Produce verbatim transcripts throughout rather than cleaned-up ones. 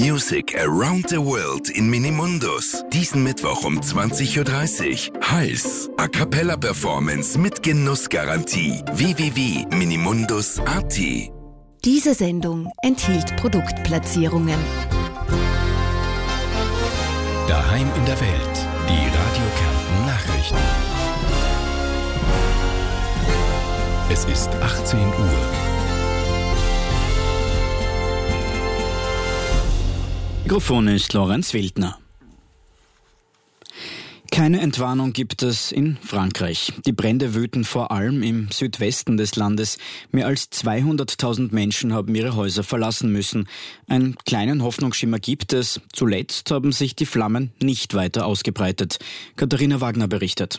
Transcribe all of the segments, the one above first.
Music around the world in Minimundus. Diesen Mittwoch um zwanzig Uhr dreißig. Heiß. A Cappella Performance mit Genussgarantie. w w w punkt minimundus punkt a t. Diese Sendung enthielt Produktplatzierungen. Daheim in der Welt. Die Radio Kärnten Nachrichten. Es ist achtzehn Uhr. Mikrofon ist Lorenz Wildner. Keine Entwarnung gibt es in Frankreich. Die Brände wüten vor allem im Südwesten des Landes. Mehr als zweihunderttausend Menschen haben ihre Häuser verlassen müssen. Einen kleinen Hoffnungsschimmer gibt es. Zuletzt haben sich die Flammen nicht weiter ausgebreitet. Katharina Wagner berichtet.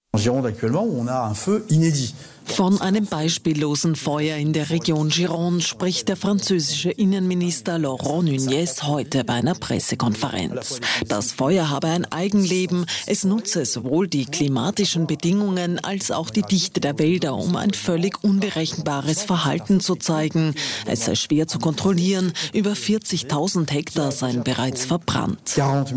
Von einem beispiellosen Feuer in der Region Gironde spricht der französische Innenminister Laurent Nunez heute bei einer Pressekonferenz. Das Feuer habe ein Eigenleben, es nutze sowohl die klimatischen Bedingungen als auch die Dichte der Wälder, um ein völlig unberechenbares Verhalten zu zeigen. Es sei schwer zu kontrollieren, über vierzigtausend Hektar seien bereits verbrannt.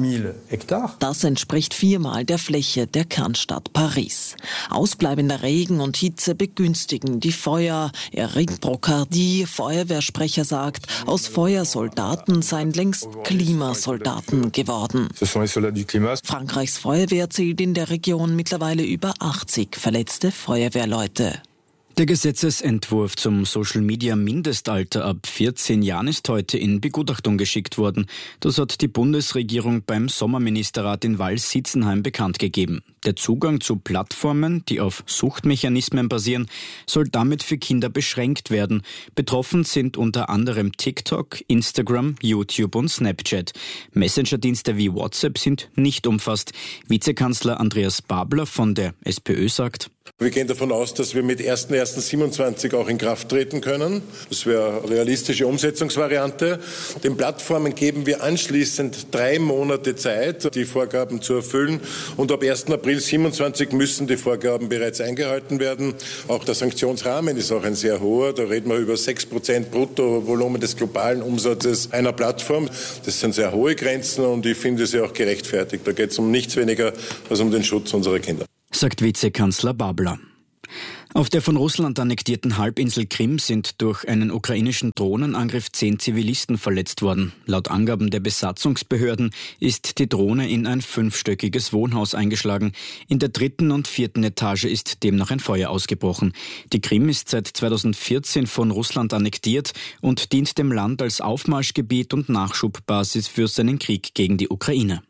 Das entspricht viermal der Fläche der Kernstadt Paris. Ausbleibender Regen und Hitze begünstigen die Feuer. Eric Brocardi, Feuerwehrsprecher, sagt, aus Feuersoldaten seien längst Klimasoldaten geworden. Frankreichs Feuerwehr zählt in der Region mittlerweile über achtzig verletzte Feuerwehrleute. Der Gesetzesentwurf zum Social-Media-Mindestalter ab vierzehn Jahren ist heute in Begutachtung geschickt worden. Das hat die Bundesregierung beim Sommerministerrat in Vals-Sitzenheim bekannt gegeben. Der Zugang zu Plattformen, die auf Suchtmechanismen basieren, soll damit für Kinder beschränkt werden. Betroffen sind unter anderem TikTok, Instagram, YouTube und Snapchat. Messenger-Dienste wie WhatsApp sind nicht umfasst. Vizekanzler Andreas Babler von der SPÖ sagt: Wir gehen davon aus, dass wir mit erster erster siebenundzwanzig auch in Kraft treten können. Das wäre eine realistische Umsetzungsvariante. Den Plattformen geben wir anschließend drei Monate Zeit, die Vorgaben zu erfüllen. Und ab erster April siebenundzwanzig müssen die Vorgaben bereits eingehalten werden. Auch der Sanktionsrahmen ist auch ein sehr hoher. Da reden wir über sechs Prozent Bruttovolumen des globalen Umsatzes einer Plattform. Das sind sehr hohe Grenzen und ich finde sie auch gerechtfertigt. Da geht es um nichts weniger als um den Schutz unserer Kinder, sagt Vizekanzler Babler. Auf der von Russland annektierten Halbinsel Krim sind durch einen ukrainischen Drohnenangriff zehn Zivilisten verletzt worden. Laut Angaben der Besatzungsbehörden ist die Drohne in ein fünfstöckiges Wohnhaus eingeschlagen. In der dritten und vierten Etage ist demnach ein Feuer ausgebrochen. Die Krim ist seit zweitausendvierzehn von Russland annektiert und dient dem Land als Aufmarschgebiet und Nachschubbasis für seinen Krieg gegen die Ukraine.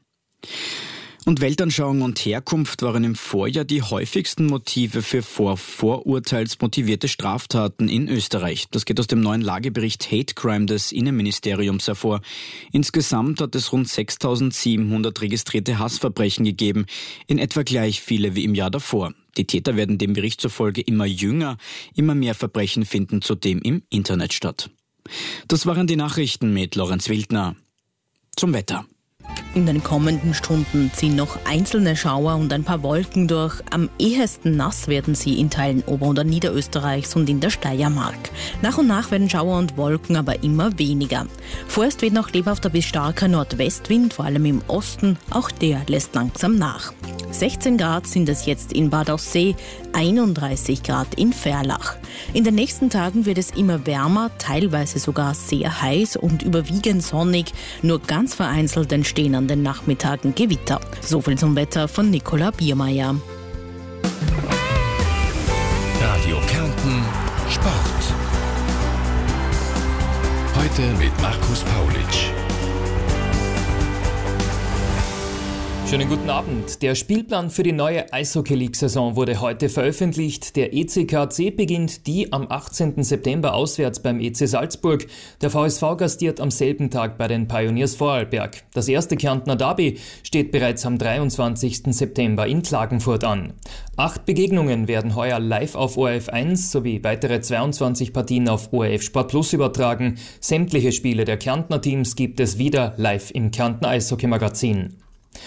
Und Weltanschauung und Herkunft waren im Vorjahr die häufigsten Motive für vor vorurteilsmotivierte Straftaten in Österreich. Das geht aus dem neuen Lagebericht Hate Crime des Innenministeriums hervor. Insgesamt hat es rund sechstausendsiebenhundert registrierte Hassverbrechen gegeben, in etwa gleich viele wie im Jahr davor. Die Täter werden dem Bericht zufolge immer jünger, immer mehr Verbrechen finden zudem im Internet statt. Das waren die Nachrichten mit Lorenz Wildner. Zum Wetter. In den kommenden Stunden ziehen noch einzelne Schauer und ein paar Wolken durch. Am ehesten nass werden sie in Teilen Ober- und Niederösterreichs und in der Steiermark. Nach und nach werden Schauer und Wolken aber immer weniger. Vorerst weht noch lebhafter bis starker Nordwestwind, vor allem im Osten. Auch der lässt langsam nach. sechzehn Grad sind es jetzt in Bad Aussee, einunddreißig Grad in Ferlach. In den nächsten Tagen wird es immer wärmer, teilweise sogar sehr heiß und überwiegend sonnig. Nur ganz vereinzelt entstehen an den Nachmittagen Gewitter. So viel zum Wetter von Nicola Biermeier. Radio Kärnten Sport. Heute mit Markus Paulitsch. Schönen guten Abend. Der Spielplan für die neue Eishockey-League-Saison wurde heute veröffentlicht. Der E C K C beginnt die am achtzehnten September auswärts beim E C Salzburg. Der V S V gastiert am selben Tag bei den Pioneers Vorarlberg. Das erste Kärntner Derby steht bereits am dreiundzwanzigsten September in Klagenfurt an. Acht Begegnungen werden heuer live auf O R F eins sowie weitere zweiundzwanzig Partien auf O R F Sport Plus übertragen. Sämtliche Spiele der Kärntner Teams gibt es wieder live im Kärntner Eishockey-Magazin.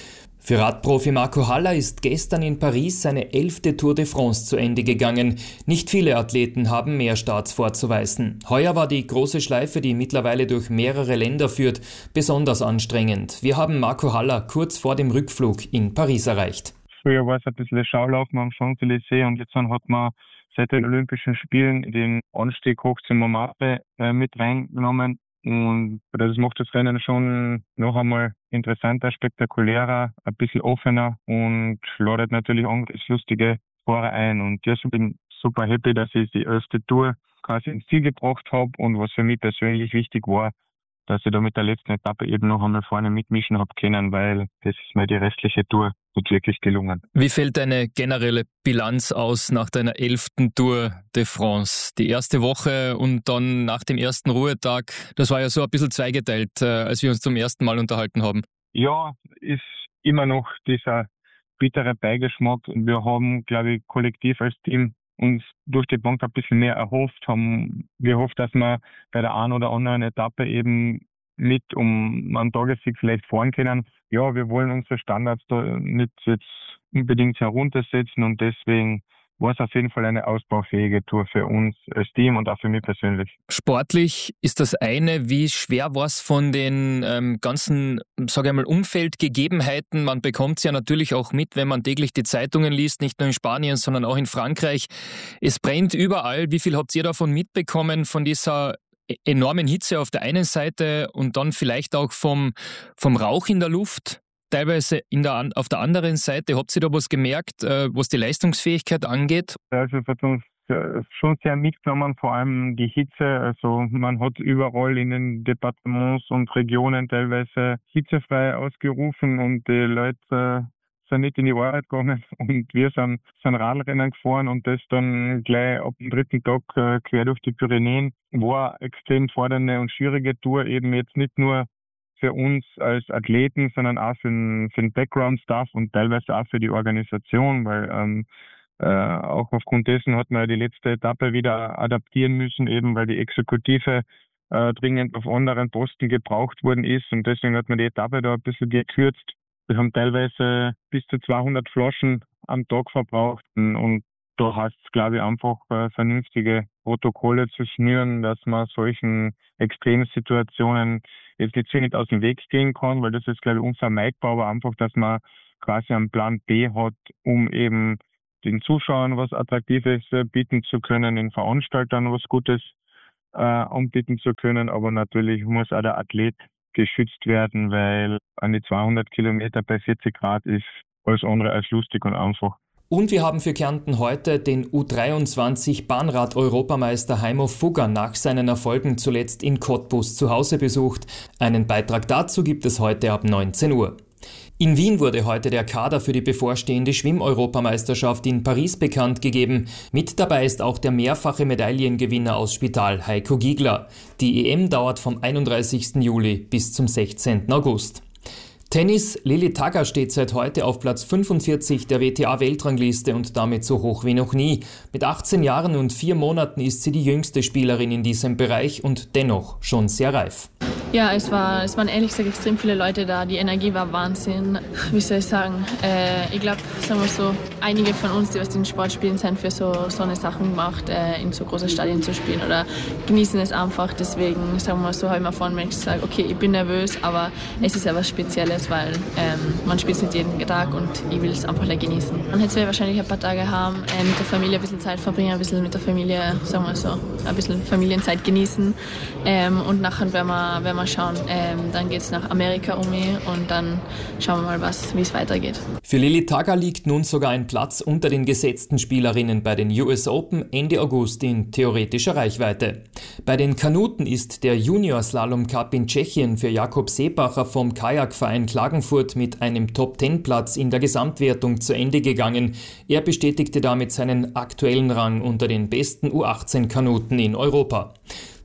Für Radprofi Marco Haller ist gestern in Paris seine elfte Tour de France zu Ende gegangen. Nicht viele Athleten haben mehr Starts vorzuweisen. Heuer war die große Schleife, die mittlerweile durch mehrere Länder führt, besonders anstrengend. Wir haben Marco Haller kurz vor dem Rückflug in Paris erreicht. Früher war es ein bisschen Schaulaufen am Champs-Élysées und jetzt hat man seit den Olympischen Spielen den Anstieg hoch zum Montmartre äh, mit reingenommen. Und das macht das Rennen schon noch einmal interessanter, spektakulärer, ein bisschen offener und ladet natürlich angriffslustige Fahrer ein. Und deshalb bin ich super happy, dass ich die erste Tour quasi ins Ziel gebracht habe. Und was für mich persönlich wichtig war, dass ich da mit der letzten Etappe eben noch einmal vorne mitmischen habe können, weil das ist mir die restliche Tour nicht wirklich gelungen. Wie fällt deine generelle Bilanz aus nach deiner elften Tour de France? Die erste Woche und dann nach dem ersten Ruhetag, das war ja so ein bisschen zweigeteilt, als wir uns zum ersten Mal unterhalten haben. Ja, ist immer noch dieser bittere Beigeschmack. Wir haben, glaube ich, kollektiv als Team uns durch die Bank ein bisschen mehr erhofft, haben gehofft, dass wir bei der einen oder anderen Etappe eben mit um einen Tagessieg vielleicht fahren können. Ja, wir wollen unsere Standards da nicht jetzt unbedingt heruntersetzen und deswegen war es auf jeden Fall eine ausbaufähige Tour für uns als Team und auch für mich persönlich. Sportlich ist das eine. Wie schwer war es von den ähm, ganzen, sage ich mal, Umfeldgegebenheiten? Man bekommt es ja natürlich auch mit, wenn man täglich die Zeitungen liest, nicht nur in Spanien, sondern auch in Frankreich. Es brennt überall. Wie viel habt ihr davon mitbekommen, von dieser enormen Hitze auf der einen Seite und dann vielleicht auch vom, vom Rauch in der Luft? Teilweise in der, auf der anderen Seite, habt ihr da was gemerkt, äh, was die Leistungsfähigkeit angeht? Also es hat uns schon sehr mitgenommen, vor allem die Hitze. Also man hat überall in den Departements und Regionen teilweise hitzefrei ausgerufen und die Leute äh, sind nicht in die Arbeit gegangen und wir sind, sind Radrennen gefahren und das dann gleich ab dem dritten Tag äh, quer durch die Pyrenäen. War eine extrem fordernde und schwierige Tour, eben jetzt nicht nur für uns als Athleten, sondern auch für den, für den Background-Staff und teilweise auch für die Organisation, weil ähm, äh, auch aufgrund dessen hat man die letzte Etappe wieder adaptieren müssen, eben weil die Exekutive äh, dringend auf anderen Posten gebraucht worden ist und deswegen hat man die Etappe da ein bisschen gekürzt. Wir haben teilweise bis zu zweihundert Flaschen am Tag verbraucht und da heißt es, glaube ich, einfach äh, vernünftige Protokolle zu schnüren, dass man solchen Extremsituationen jetzt nicht zwingend aus dem Weg gehen kann, weil das ist, glaube ich, unvermeidbar, aber einfach, dass man quasi einen Plan B hat, um eben den Zuschauern was Attraktives äh, bieten zu können, den Veranstaltern was Gutes äh, anbieten zu können, aber natürlich muss auch der Athlet geschützt werden, weil an die zweihundert Kilometer bei vierzig Grad ist alles andere als lustig und einfach. Und wir haben für Kärnten heute den U dreiundzwanzig Bahnrad-Europameister Heimo Fugger nach seinen Erfolgen zuletzt in Cottbus zu Hause besucht. Einen Beitrag dazu gibt es heute ab neunzehn Uhr. In Wien wurde heute der Kader für die bevorstehende Schwimm-Europameisterschaft in Paris bekannt gegeben. Mit dabei ist auch der mehrfache Medaillengewinner aus Spital, Heiko Giegler. Die E M dauert vom einunddreißigsten Juli bis zum sechzehnten August. Tennis: Lili Tagger steht seit heute auf Platz fünfundvierzig der W T A-Weltrangliste und damit so hoch wie noch nie. Mit achtzehn Jahren und vier Monaten ist sie die jüngste Spielerin in diesem Bereich und dennoch schon sehr reif. Ja, es, war, es waren ehrlich gesagt extrem viele Leute da. Die Energie war Wahnsinn. Wie soll ich sagen? Äh, ich glaube, sagen wir so, einige von uns, die was den Sport spielen, sind für so, so eine Sachen gemacht, äh, in so große Stadien zu spielen oder genießen es einfach. Deswegen, sagen wir so, habe ich mir vorhin gesagt, okay, ich bin nervös, aber es ist ja was Spezielles, weil ähm, man spielt es nicht jeden Tag und ich will es einfach genießen. Und jetzt werde ich wahrscheinlich ein paar Tage haben, äh, mit der Familie ein bisschen Zeit verbringen, ein bisschen mit der Familie, sagen wir so, ein bisschen Familienzeit genießen ähm, und nachher werden wir, werden wir schauen. Ähm, dann geht es nach Amerika um mich und dann schauen wir mal, was, wie es weitergeht. Für Lili Tagger liegt nun sogar ein Platz unter den gesetzten Spielerinnen bei den U S Open Ende August in theoretischer Reichweite. Bei den Kanuten ist der Junior Slalom Cup in Tschechien für Jakob Seebacher vom Kajakverein Klagenfurt mit einem Top-zehn-Platz in der Gesamtwertung zu Ende gegangen. Er bestätigte damit seinen aktuellen Rang unter den besten U achtzehn Kanuten in Europa.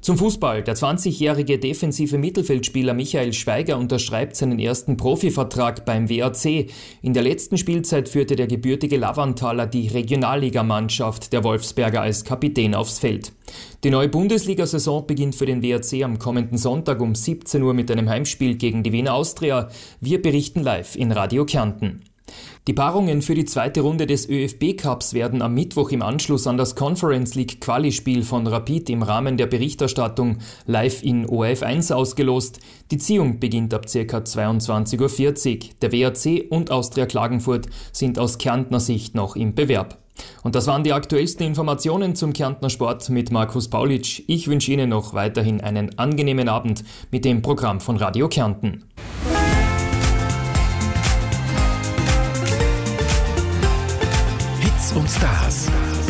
Zum Fußball. Der zwanzigjährige defensive Mittelfeldspieler Michael Schweiger unterschreibt seinen ersten Profivertrag beim W A C. In der letzten Spielzeit führte der gebürtige Lavantaler die Regionalligamannschaft der Wolfsberger als Kapitän aufs Feld. Die neue Bundesliga-Saison beginnt für den W A C am kommenden Sonntag um siebzehn Uhr mit einem Heimspiel gegen die Wiener Austria. Wir berichten live in Radio Kärnten. Die Paarungen für die zweite Runde des ÖFB-Cups werden am Mittwoch im Anschluss an das Conference League Quali-Spiel von Rapid im Rahmen der Berichterstattung live in O R F eins ausgelost. Die Ziehung beginnt ab ca. zweiundzwanzig Uhr vierzig. Der W A C und Austria Klagenfurt sind aus Kärntner Sicht noch im Bewerb. Und das waren die aktuellsten Informationen zum Kärntner Sport mit Markus Paulitsch. Ich wünsche Ihnen noch weiterhin einen angenehmen Abend mit dem Programm von Radio Kärnten. Und Stars.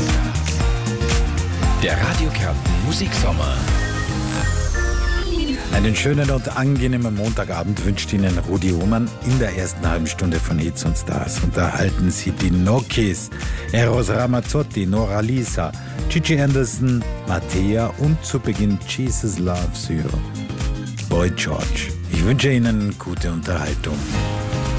Der Radio Kärnten Musiksommer. Einen schönen und angenehmen Montagabend wünscht Ihnen Rudi Ohmann. In der ersten halben Stunde von Hits und Stars unterhalten Sie die Nokis, Eros Ramazzotti, Nora Lisa, Gigi Anderson, Mattea und zu Beginn Jesus Loves You, Boy George. Ich wünsche Ihnen gute Unterhaltung.